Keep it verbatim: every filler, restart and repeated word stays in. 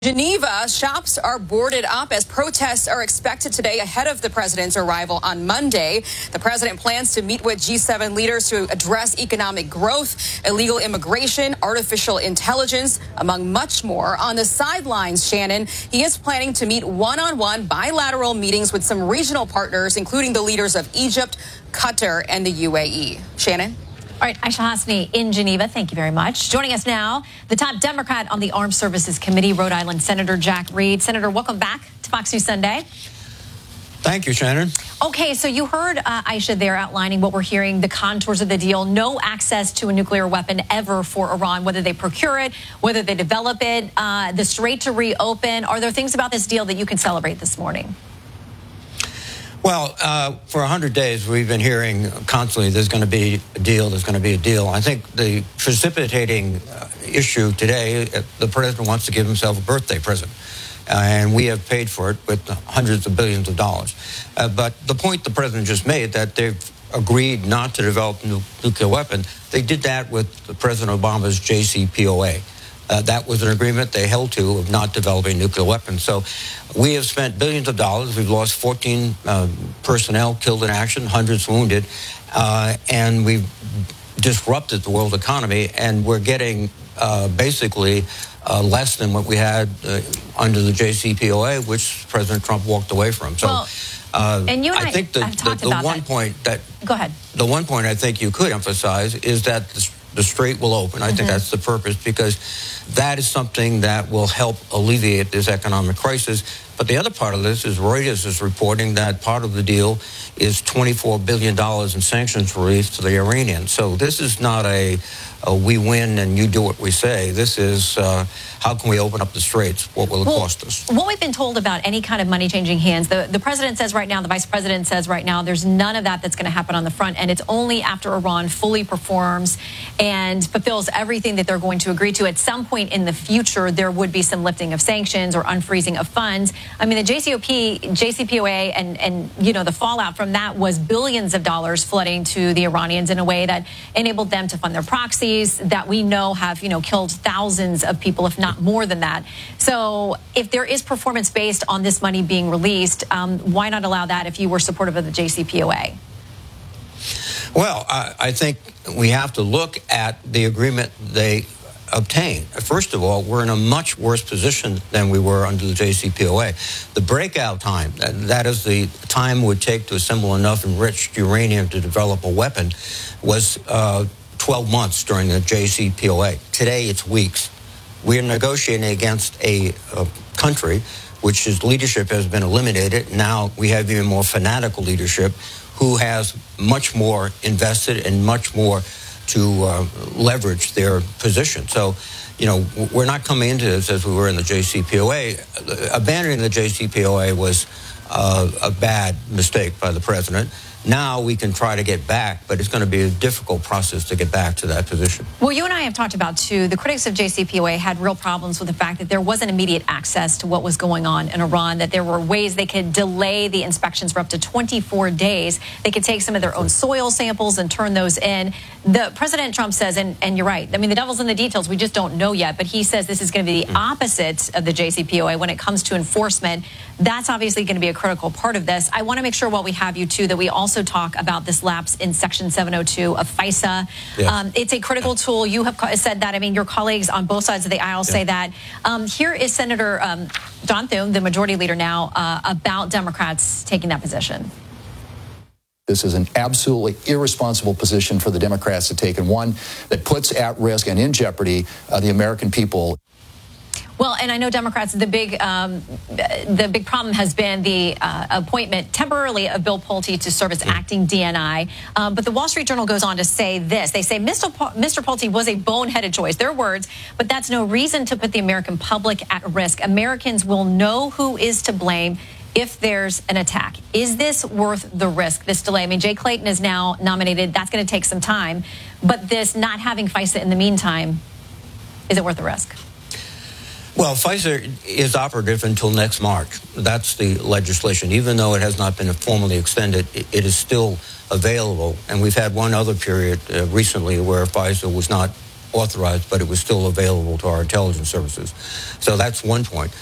Geneva, shops are boarded up as protests are expected today ahead of the president's arrival on Monday. The president plans to meet with G seven leaders to address economic growth, illegal immigration, artificial intelligence, among much more. On the sidelines, Shannon, he is planning to meet one-on-one bilateral meetings with some regional partners, including the leaders of Egypt, Qatar, and the U A E. Shannon? All right, Aisha Hasni in Geneva, thank you very much. Joining us now, the top Democrat on the Armed Services Committee, Rhode Island Senator Jack Reed. Senator, welcome back to Fox News Sunday. Thank you, Shannon. Okay, so you heard uh, Aisha there outlining what we're hearing, the contours of the deal. No access to a nuclear weapon ever for Iran, whether they procure it, whether they develop it, uh, the Strait to reopen. Are there things about this deal that you can celebrate this morning? Well, uh, for one hundred days, we've been hearing constantly there's going to be a deal, there's going to be a deal. I think the precipitating uh, issue today, uh, the president wants to give himself a birthday present. Uh, and we have paid for it with hundreds of billions of dollars. Uh, but the point the president just made, that they've agreed not to develop a nu- nuclear weapon, they did that with President Obama's J C P O A. Uh, that was an agreement they held to of not developing nuclear weapons. So we have spent billions of dollars. We've lost fourteen uh, personnel killed in action, hundreds wounded, uh, and we've disrupted the world economy, and we're getting uh, basically uh, less than what we had uh, under the J C P O A, which President Trump walked away from. So well, uh, and you and I, I think the, the, the one that. point that Go ahead. The one point I think you could emphasize is that the, the strait will open. I mm-hmm. think that's the purpose, because that is something that will help alleviate this economic crisis. But the other part of this is Reuters is reporting that part of the deal is twenty-four billion dollars in sanctions relief to the Iranians. So this is not a, a we win and you do what we say. This is uh, how can we open up the straits? What will it well, cost us? What we've been told about any kind of money changing hands, the, the president says right now, the vice president says right now, there's none of that that's going to happen on the front end. It's only after Iran fully performs and fulfills everything that they're going to agree to. At some point in the future, there would be some lifting of sanctions or unfreezing of funds. I mean, the J C P O A, J C P O A and, and, you know, the fallout from that was billions of dollars flooding to the Iranians in a way that enabled them to fund their proxies that we know have, you know, killed thousands of people, if not more than that. So if there is performance based on this money being released, um, why not allow that if you were supportive of the J C P O A? Well, I, I think we have to look at the agreement they obtained. First of all, we're in a much worse position than we were under the J C P O A. The breakout time, that, that is the time it would take to assemble enough enriched uranium to develop a weapon, was uh, twelve months during the J C P O A. Today, it's weeks. We're negotiating against a, a country which his leadership has been eliminated. Now we have even more fanatical leadership who has much more invested and much more to uh, leverage their position. So, you know, we're not coming into this as we were in the J C P O A. Abandoning the J C P O A was uh, a bad mistake by the president. Now we can try to get back, but it's going to be a difficult process to get back to that position. Well, you and I have talked about, too, the critics of J C P O A had real problems with the fact that there wasn't immediate access to what was going on in Iran, that there were ways they could delay the inspections for up to twenty-four days. They could take some of their own soil samples and turn those in. The President Trump says, and, and you're right, I mean, the devil's in the details. We just don't know yet. But he says this is going to be the opposite of the J C P O A when it comes to enforcement. That's obviously going to be a critical part of this. I want to make sure while we have you, too, that we also talk about this lapse in Section seven oh two of FISA. Yeah. Um, it's a critical tool. You have said that. I mean, your colleagues on both sides of the aisle yeah. say that. Um, here is Senator um, John Thune, the majority leader now, uh, about Democrats taking that position. This is an absolutely irresponsible position for the Democrats to take, and one that puts at risk and in jeopardy uh, the American people. Well, and I know Democrats, the big um, the big problem has been the uh, appointment temporarily of Bill Pulte to serve as acting D N I. Um, but the Wall Street Journal goes on to say this. They say Mister P- Mister Pulte was a boneheaded choice, their words, but that's no reason to put the American public at risk. Americans will know who is to blame if there's an attack. Is this worth the risk, this delay? I mean, Jay Clayton is now nominated. That's going to take some time. But this not having FISA in the meantime, is it worth the risk? Well, FISA is operative until next March. That's the legislation. Even though it has not been formally extended, it is still available. And we've had one other period uh, recently where FISA was not authorized, but it was still available to our intelligence services. So that's one point.